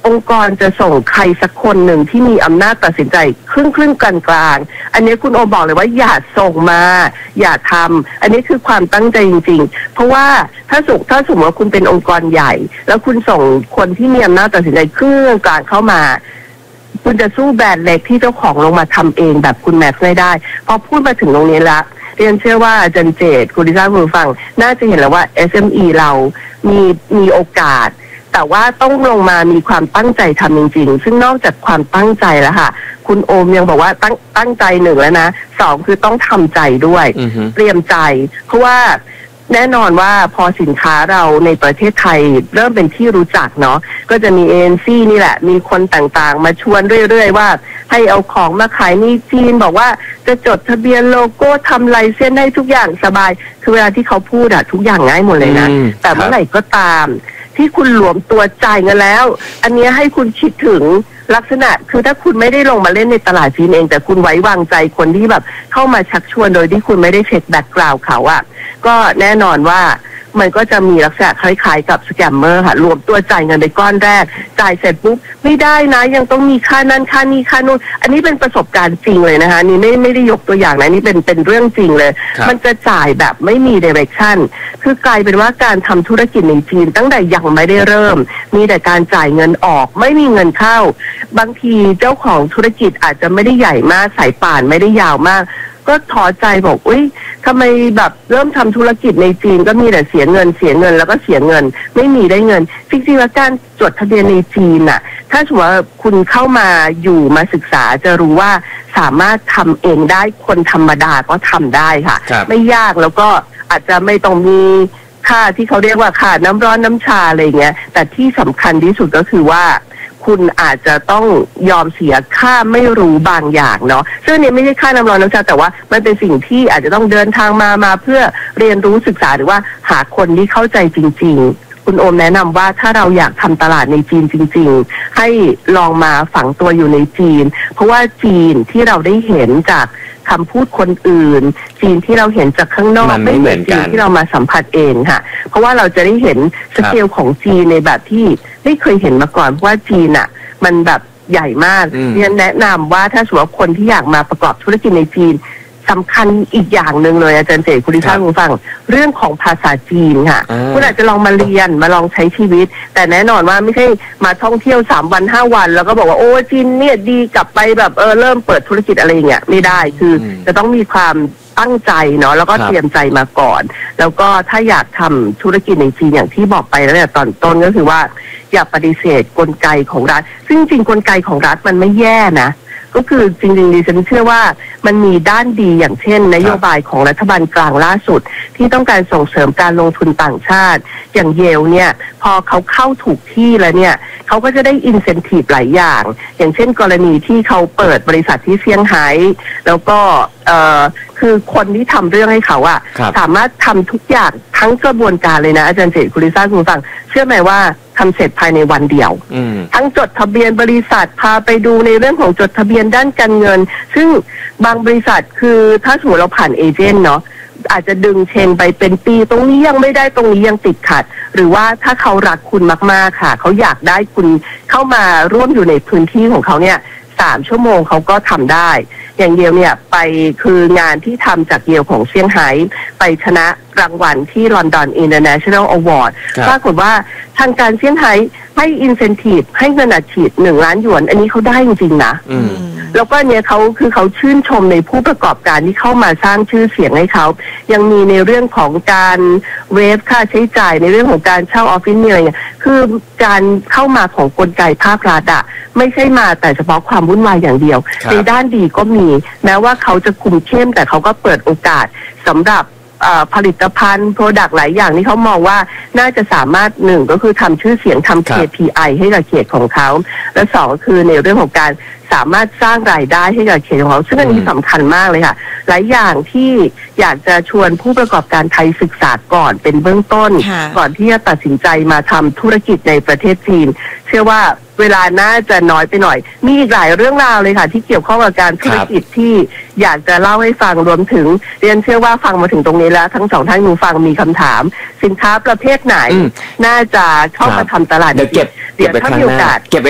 องค์กรจะส่งใครสักคนหนึ่งที่มีอำนาจตัดสินใจครึ่งกลางอันนี้คุณโอบอกเลยว่าอย่าส่งมาอย่าทำอันนี้คือความตั้งใจจริงๆเพราะว่าถ้าสมมติว่าคุณเป็นองค์กรใหญ่แล้วคุณส่งคนที่มีอำนาจตัดสินใจครึ่งกลางเข้ามาคุณจะสู้แบรนด์เล็กที่เจ้าของลงมาทำเองแบบคุณแม็กซ์ไม่ได้พอพูดมาถึงตรงนี้ละเรียนเชื่อว่าอาจารย์เจตคุณดิซ่าคุณฟังน่าจะเห็นแล้วว่า SME เรามีโอกาสแต่ว่าต้องลงมามีความตั้งใจทำจริงๆซึ่งนอกจากความตั้งใจแล้วค่ะคุณโอมยังบอกว่าตั้งใจหนึ่งแล้วนะสองคือต้องทำใจด้วยเตรียมใจเพราะว่าแน่นอนว่าพอสินค้าเราในประเทศไทยเริ่มเป็นที่รู้จักเนาะก็จะมีเอ็นซี่นี่แหละมีคนต่างๆมาชวนเรื่อยๆว่าให้เอาของมาขายนี่จีนบอกว่าจะจดทะเบียนโลโก้ทำลายเส้นให้ทุกอย่างสบายคือเวลาที่เขาพูดอะทุกอย่างง่ายหมดเลยนะแต่เมื่อไหร่ก็ตามที่คุณหลวมตัวจ่ายเงินแล้วอันนี้ให้คุณคิดถึงลักษณะคือถ้าคุณไม่ได้ลงมาเล่นในตลาดจีนเองแต่คุณไว้วางใจคนที่แบบเข้ามาชักชวนโดยที่คุณไม่ได้เช็คแบ็กกราวด์เขาอะก็แน่นอนว่ามันก็จะมีลักษณะคล้ายๆกับสแกมเมอร์ค่ะรวมตัวจ่ายเงินในก้อนแรกจ่ายเสร็จปุ๊บไม่ได้นะยังต้องมีค่านั้นค่านี้ค่านู้นอันนี้เป็นประสบการณ์จริงเลยนะคะนี่ไม่ได้ยกตัวอย่างนะนี่เป็นเรื่องจริงเลยมันจะจ่ายแบบไม่มีเดเรคชั่นคือกลายเป็นว่าการทำธุรกิจในจีนตั้งแต่ยังไม่ได้เริ่มมีแต่การจ่ายเงินออกไม่มีเงินเข้าบางทีเจ้าของธุรกิจอาจจะไม่ได้ใหญ่มากสายป่านไม่ได้ยาวมากก็ท้อใจบอกอุ้ยทำไมแบบเริ่มทำธุรกิจในจีนก็มีแต่เสียเงินแล้วก็เสียเงินไม่มีได้เงินจริงๆแล้วการจดทะเบียนในจีนน่ะถ้าสมมติว่าคุณเข้ามาอยู่มาศึกษาจะรู้ว่าสามารถทำเองได้คนธรรมดาก็ทำได้ค่ะไม่ยากแล้วก็อาจจะไม่ต้องมีค่าที่เขาเรียกว่าค่าน้ำร้อนน้ำชาอะไรเงี้ยแต่ที่สำคัญที่สุดก็คือว่าคุณอาจจะต้องยอมเสียค่าไม่รู้บางอย่างเนาะซึ่งนี่ไม่ใช่ค่าน้ำร้อนน้ำชาแต่ว่ามันเป็นสิ่งที่อาจจะต้องเดินทางมาเพื่อเรียนรู้ศึกษาหรือว่าหาคนที่เข้าใจจริงๆคุณโอมแนะนำว่าถ้าเราอยากทำตลาดในจีนจริงๆให้ลองมาฝังตัวอยู่ในจีนเพราะว่าจีนที่เราได้เห็นจากคำพูดคนอื่นจีนที่เราเห็นจากข้างนอกไม่เหมือนจีนที่เรามาสัมผัสเองค่ะเพราะว่าเราจะได้เห็นสเกลของจีนในแบบที่ไม่เคยเห็นมาก่อนเพราะว่าจีนอ่ะมันแบบใหญ่มากฉันแนะนำว่าถ้าสมมติว่าคนที่อยากมาประกอบธุรกิจในจีนสำคัญอีกอย่างหนึ่งเลยอาจารย์เจคุณดิฉันคุณฟังเรื่องของภาษาจีนค่ะคุณอาจจะลองมาเรียนมาลองใช้ชีวิตแต่แน่นอนว่าไม่ใช่มาท่องเที่ยว3 วัน5 วันแล้วก็บอกว่าโอ้จีนเนี่ยดีกลับไปแบบเริ่มเปิดธุรกิจอะไรอย่างเงี้ยไม่ได้คือจะต้องมีความตั้งใจเนาะแล้วก็เตรียมใจมาก่อนแล้วก็ถ้าอยากทำธุรกิจในจีนอย่างที่บอกไปแล้วเนี่ยตอนต้นก็คือว่าอย่าปฏิเสธกลไกของรัฐซึ่งจริงกลไกของรัฐมันไม่แย่นะก็คือจริงๆดิฉันเชื่อว่ามันมีด้านดีอย่างเช่นนโยบายของรัฐบาลกลางล่าสุดที่ต้องการส่งเสริมการลงทุนต่างชาติอย่างเยลเนี่ยพอเขาเข้าถูกที่แล้วเนี่ยเขาก็จะได้อินเซนティブหลายอย่างอย่างเช่นกรณีที่เขาเปิดบริษัทที่เซี่ยงไฮ้แล้วก็คือคนที่ทำเรื่องให้เขาอะสามารถทำทุกอย่างทั้งกระบวนการเลยนะอาจารย์เจตคุณลิซ่าคุณฟังเชื่อไหมว่าทำเสร็จภายในวันเดียวทั้งจดทะเบียนบริษัทพาไปดูในเรื่องของจดทะเบียนด้านการเงินซึ่งบางบริษัทคือถ้าสมมติเราผ่านเอเจนต์เนาะอาจจะดึงเชนไปเป็นปีตรงนี้ยังไม่ได้ตรงนี้ยังติดขัดหรือว่าถ้าเขารักคุณมากๆค่ะเขาอยากได้คุณเข้ามาร่วมอยู่ในพื้นที่ของเขาเนี่ย3 ชั่วโมงเขาก็ทำได้อย่างเดียวเนี่ยไปคืองานที่ทำจากเยลของเซี่ยงไฮ้ไปชนะรางวัลที่ London International Award ปรากฏว่าทางการเซี่ยงไฮ้ให้อินเซนティブให้เงินอัดฉีด1 ล้านหยวนอันนี้เขาได้จริงๆนะแล้วก็เนี่ยเขาชื่นชมในผู้ประกอบการที่เข้ามาสร้างชื่อเสียงให้เขายังมีในเรื่องของการเวฟค่าใช้จ่ายในเรื่องของการเช่าออฟฟิศอะไรเงี้ยคือการเข้ามาของกลไกภาครัฐอะไม่ใช่มาแต่เฉพาะความวุ่นวายอย่างเดียวในด้านดีก็มีแม้ว่าเขาจะคุมเข้มแต่เขาก็เปิดโอกาสสำหรับผลิตภัณฑ์โปรดักต์หลายอย่างที่เขามองว่าน่าจะสามารถ1ก็คือทำชื่อเสียงทำ KPI ให้กับเขตของเขาและ2คือในเรื่องของการสามารถสร้างรายได้ให้กับเขตของเขาซึ่งอันนี้สำคัญมากเลยค่ะหลายอย่างที่อยากจะชวนผู้ประกอบการไทยศึกษาก่อนเป็นเบื้องต้นก่อนที่จะตัดสินใจมาทำธุรกิจในประเทศจีนเชื่อว่าเวลาน่าจะน้อยไปหน่อยมีอีกหลายเรื่องราวเลยค่ะที่เกี่ยวข้องกับการธุรกิจที่อยากจะเล่าให้ฟังรวมถึงเรียนเชื่อว่าฟังมาถึงตรงนี้แล้วทั้ง2 ท่านหนูฟังมีคำถามสินค้าประเภทไหนน่าจะเข้ามาทำตลาดเดี๋ยวถ้ามีโอกาสเก็บไว้